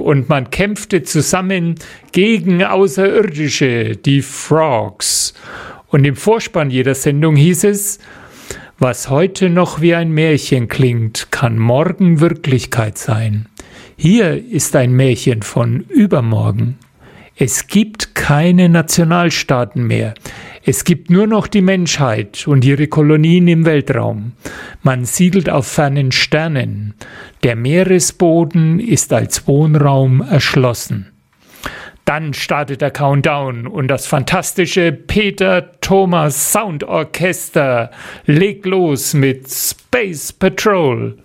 und man kämpfte zusammen gegen Außerirdische, die Frogs. Und im Vorspann jeder Sendung hieß es: Was heute noch wie ein Märchen klingt, kann morgen Wirklichkeit sein. Hier ist ein Märchen von übermorgen. Es gibt keine Nationalstaaten mehr. Es gibt nur noch die Menschheit und ihre Kolonien im Weltraum. Man siedelt auf fernen Sternen. Der Meeresboden ist als Wohnraum erschlossen. Dann startet der Countdown und das fantastische Peter Thomas Soundorchester legt los mit Space Patrol.